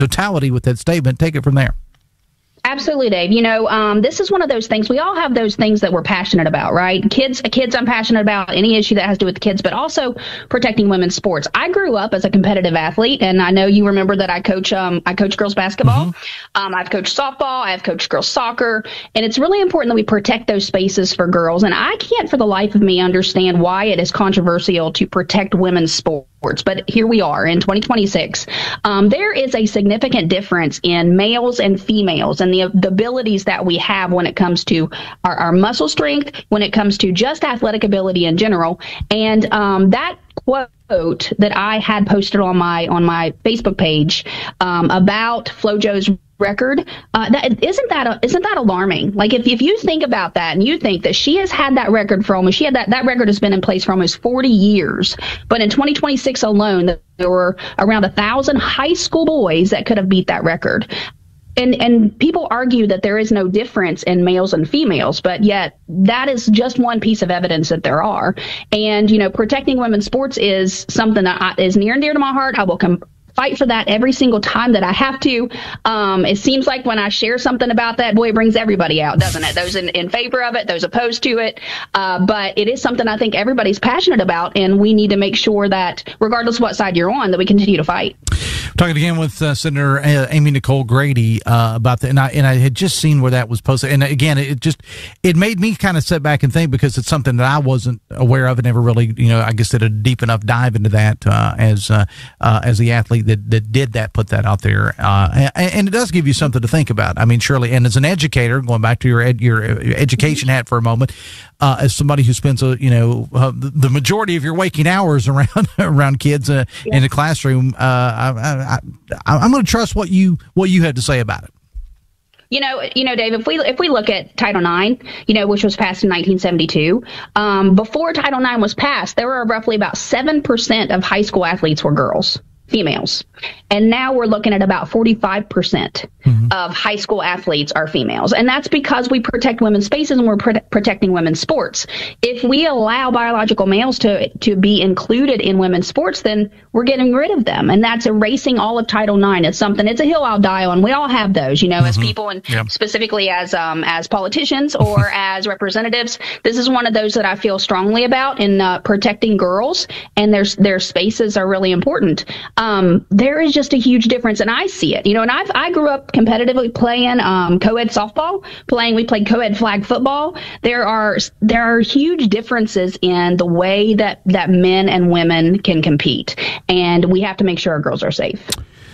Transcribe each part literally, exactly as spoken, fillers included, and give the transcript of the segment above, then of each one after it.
totality with that statement. Take it from there. Absolutely, Dave. You know, um, this is one of those things. We all have those things that we're passionate about, right? Kids, kids, I'm passionate about any issue that has to do with kids, but also protecting women's sports. I grew up as a competitive athlete, and I know you remember that I coach. Um, I coach girls basketball. Mm-hmm. Um, I've coached softball. I've coached girls soccer, and it's really important that we protect those spaces for girls. And I can't, for the life of me, understand why it is controversial to protect women's sports. But here we are in twenty twenty-six. Um, there is a significant difference in males and females and the, the abilities that we have when it comes to our, our muscle strength, when it comes to just athletic ability in general. And um, that quote that I had posted on my on my Facebook page um, about FloJo's record, uh, that isn't that a, isn't that alarming? Like if if you think about that and you think that she has had that record for almost she had that that record has been in place for almost forty years, but in twenty twenty-six alone there were around a thousand high school boys that could have beat that record. And and people argue that there is no difference in males and females, but yet that is just one piece of evidence that there are. And, you know, protecting women's sports is something that I, is near and dear to my heart. I will come fight for that every single time that I have to. Um, it seems like when I share something about that, boy, it brings everybody out, doesn't it? Those in, in favor of it, those opposed to it. Uh, but it is something I think everybody's passionate about, and we need to make sure that, regardless of what side you're on, that we continue to fight. Talking again with uh, Senator uh, Amy Nicole Grady uh, about that, and I and I had just seen where that was posted, and again, it just it made me kind of sit back and think, because it's something that I wasn't aware of and never really, you know, I guess did a deep enough dive into that uh, as uh, uh, as the athlete that, that did that, put that out there, uh, and, and it does give you something to think about. I mean, surely, and as an educator, going back to your ed, your education hat for a moment, uh, as somebody who spends a you know uh, the majority of your waking hours around around kids uh, yeah. in the classroom, uh, I, I, I, I'm going to trust what you what you had to say about it. You know, you know, Dave, if we if we look at Title nine, you know, which was passed in nineteen seventy-two, um, before Title nine was passed, there were roughly about seven percent of high school athletes were girls, females. And now we're looking at about forty-five percent mm-hmm. of high school athletes are females. And that's because we protect women's spaces and we're pro- protecting women's sports. If we allow biological males to to be included in women's sports, then we're getting rid of them. And that's erasing all of Title nine. It's something, it's a hill I'll die on. We all have those, you know, mm-hmm. as people and yep. specifically as um, as politicians or as representatives. This is one of those that I feel strongly about in uh, protecting girls, and their, their spaces are really important. Um, there is just a huge difference, and I see it. You know, and I've I grew up competitively playing um, co-ed softball, playing. We played co-ed flag football. There are there are huge differences in the way that that men and women can compete, and we have to make sure our girls are safe.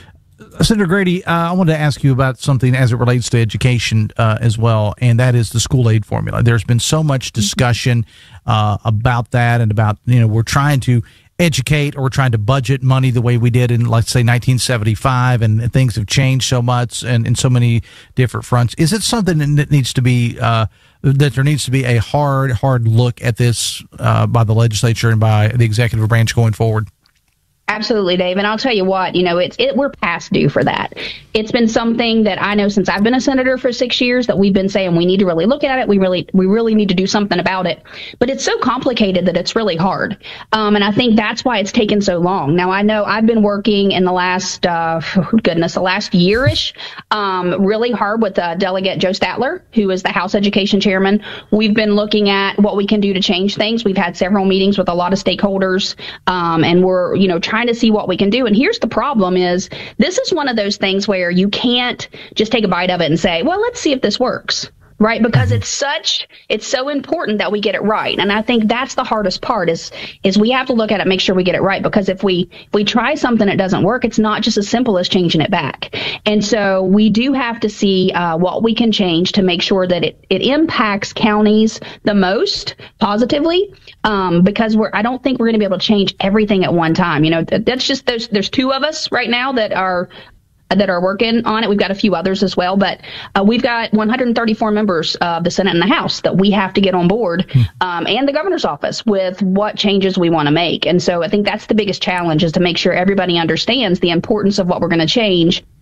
Senator Grady, uh, I wanted to ask you about something as it relates to education uh, as well, and that is the school aid formula. There's been so much discussion uh, about that, and about, you know, we're trying to educate, or we're trying to budget money the way we did in, let's say, nineteen seventy-five, and things have changed so much and in so many different fronts. Is it something that needs to be uh, that there needs to be a hard, hard look at this uh, by the legislature and by the executive branch going forward? Absolutely, Dave. And I'll tell you what, you know, it's it we're past due for that. It's been something that I know since I've been a senator for six years that we've been saying we need to really look at it. We really we really need to do something about it. But it's so complicated that it's really hard. Um, and I think that's why it's taken so long. Now, I know I've been working in the last, uh, goodness, the last year-ish, um, really hard with uh, Delegate Joe Statler, who is the House Education Chairman. We've been looking at what we can do to change things. We've had several meetings with a lot of stakeholders, um, and we're, you know, trying to see what we can do. And here's the problem is this is one of those things where you can't just take a bite of it and say, well, let's see if this works. Right. Because it's such it's so important that we get it right. And I think that's the hardest part is is we have to look at it, make sure we get it right. Because if we if we try something that doesn't work, it's not just as simple as changing it back. And so we do have to see uh, what we can change to make sure that it, it impacts counties the most positively. Um, because we're I don't think we're going to be able to change everything at one time. You know, that's just there's there's two of us right now that are. that are working on it. We've got a few others as well, but uh, we've got one hundred thirty-four members of the Senate and the House that we have to get on board, um, and the governor's office with what changes we want to make. And so I think that's the biggest challenge, is to make sure everybody understands the importance of what we're going to change.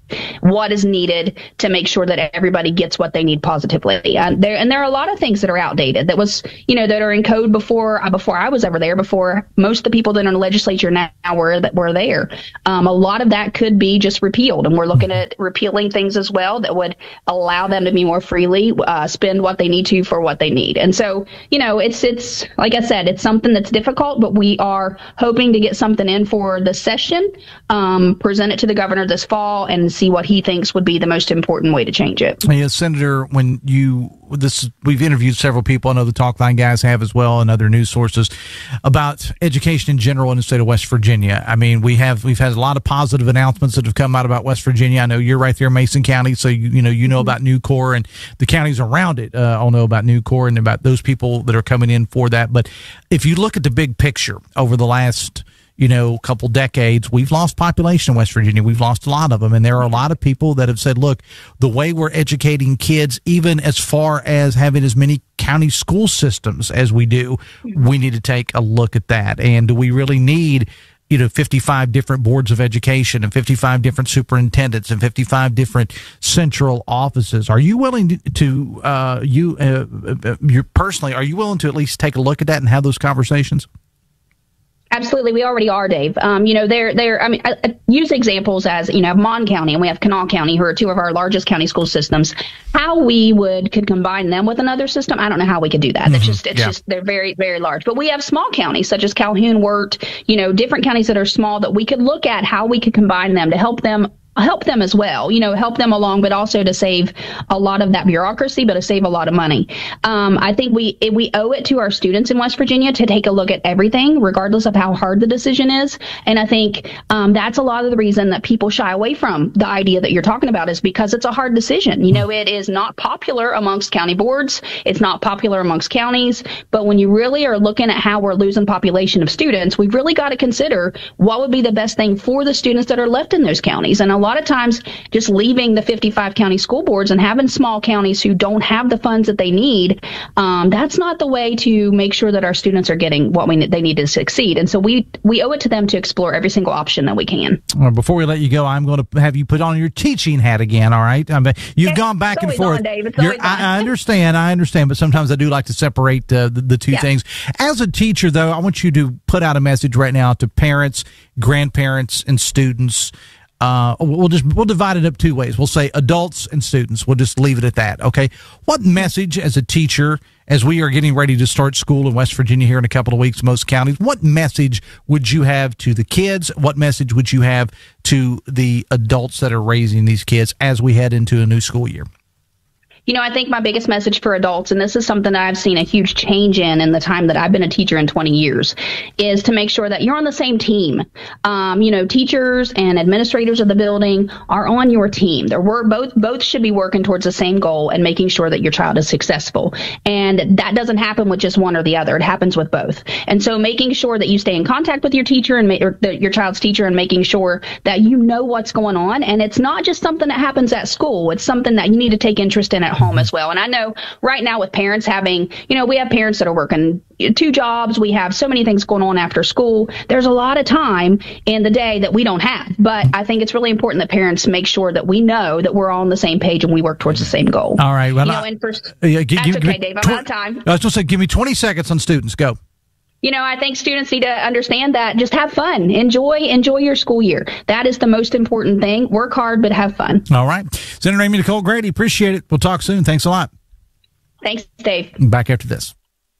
what is needed to make sure that everybody gets what they need positively. And there, and there are a lot of things that are outdated that was, you know, that are in code before, uh, before I was ever there, before most of the people that are in the legislature now were, that were there. Um, a lot of that could be just repealed. And we're looking at repealing things as well that would allow them to be more freely, uh, spend what they need to for what they need. And so, you know, it's, it's, like I said, it's something that's difficult, but we are hoping to get something in for the session, um, present it to the governor this fall and see what he thinks would be the most important way to change it. Yeah, Senator, when you, this, we've interviewed several people, I know the Talkline guys have as well, and other news sources, about education in general in the state of West Virginia. I mean, we have, we've had a lot of positive announcements that have come out about West Virginia. I know you're right there in Mason County, so you, you know, you know about Nucor and the counties around it. Uh, all know about Nucor and about those people that are coming in for that. But if you look at the big picture over the last, you know, couple decades, we've lost population in West Virginia. We've lost a lot of them. And there are a lot of people that have said, look, the way we're educating kids, even as far as having as many county school systems as we do, we need to take a look at that. And do we really need, you know, fifty-five different boards of education and fifty-five different superintendents and fifty-five different central offices? Are you willing to, uh, you, uh, uh, you personally, are you willing to at least take a look at that and have those conversations? Absolutely. We already are, Dave. Um, you know, they're, they're, I mean, I, I use examples as, you know, Mon County and we have Kanawha County, who are two of our largest county school systems. How we would, could combine them with another system, I don't know how we could do that. Mm-hmm. It's just, it's yeah. just, they're very, very large. But we have small counties such as Calhoun, Wirt, you know, different counties that are small that we could look at how we could combine them to help them help them as well, you know, help them along, but also to save a lot of that bureaucracy, but to save a lot of money. Um, I think we we owe it to our students in West Virginia to take a look at everything, regardless of how hard the decision is. And I think um, that's a lot of the reason that people shy away from the idea that you're talking about, is because it's a hard decision. You know, it is not popular amongst county boards. It's not popular amongst counties. But when you really are looking at how we're losing population of students, we've really got to consider what would be the best thing for the students that are left in those counties. And a A lot of times just leaving the fifty-five county school boards and having small counties who don't have the funds that they need, um, that's not the way to make sure that our students are getting what we they need to succeed. And so we we owe it to them to explore every single option that we can. Well, before we let you go, I'm going to have you put on your teaching hat again, all right? I mean, you've okay. gone back it's and forth. On, Dave. It's always I, I understand, I understand, but sometimes I do like to separate uh, the, the two yeah. things. As a teacher, though, I want you to put out a message right now to parents, grandparents, and students. Uh, we'll just, we'll divide it up two ways. We'll say adults and students. We'll just leave it at that. Okay. What message as a teacher, as we are getting ready to start school in West Virginia here in a couple of weeks, most counties, what message would you have to the kids? What message would you have to the adults that are raising these kids as we head into a new school year? You know, I think my biggest message for adults, and this is something that I've seen a huge change in in the time that I've been a teacher in twenty years, is to make sure that you're on the same team. Um, you know, teachers and administrators of the building are on your team. They're work, both both should be working towards the same goal and making sure that your child is successful. And that doesn't happen with just one or the other. It happens with both. And so making sure that you stay in contact with your teacher and ma- or the, your child's teacher, and making sure that you know what's going on. And it's not just something that happens at school. It's something that you need to take interest in at home as well. And I know right now with parents having, you know, we have parents that are working two jobs. We have so many things going on after school. There's a lot of time in the day that we don't have. But I think it's really important that parents make sure that we know that we're all on the same page and we work towards the same goal. All right. Well, you know, and for, yeah, give, that's give, okay, Dave. I'm tw- out of time. I was going to say, give me twenty seconds on students. Go. You know, I think students need to understand that just have fun. Enjoy, enjoy your school year. That is the most important thing. Work hard, but have fun. All right. Senator Amy Nicole Grady, appreciate it. We'll talk soon. Thanks a lot. Thanks, Dave. Back after this.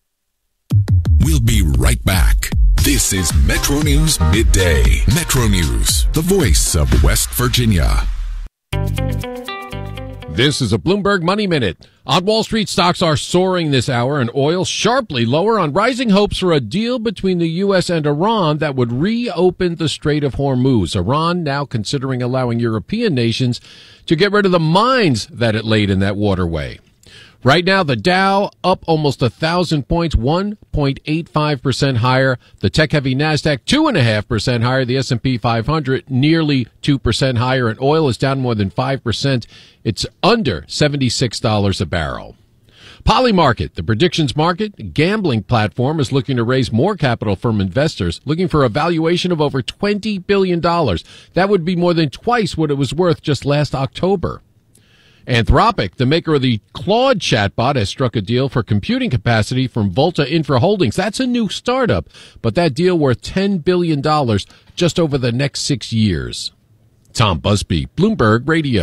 We'll be right back. This is Metro News Midday. Metro News, the voice of West Virginia. This is a Bloomberg Money Minute. On Wall Street, stocks are soaring this hour, and oil sharply lower on rising hopes for a deal between the U S and Iran that would reopen the Strait of Hormuz. Iran now considering allowing European nations to get rid of the mines that it laid in that waterway. Right now, the Dow up almost a thousand points, one point eight five percent higher. The tech-heavy NASDAQ two point five percent higher. The S and P five hundred nearly two percent higher. And oil is down more than five percent. It's under seventy-six dollars a barrel. Polymarket, the predictions market gambling platform, is looking to raise more capital from investors, looking for a valuation of over twenty billion dollars. That would be more than twice what it was worth just last October. Anthropic, the maker of the Claude chatbot, has struck a deal for computing capacity from Volta Infra Holdings. That's a new startup, but that deal worth ten billion dollars just over the next six years. Tom Busby, Bloomberg Radio.